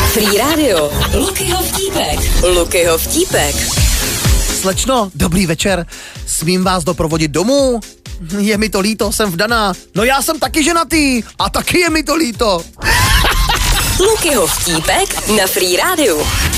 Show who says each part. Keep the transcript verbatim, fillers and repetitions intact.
Speaker 1: Free Radio. Lukyho vtípek. Lukyho vtípek.
Speaker 2: Slečno, dobrý večer. Smím vás doprovodit domů? Je mi to líto, jsem vdaná. No já jsem taky ženatý a taky je mi to líto.
Speaker 1: Lukyho vtípek na Free Radio.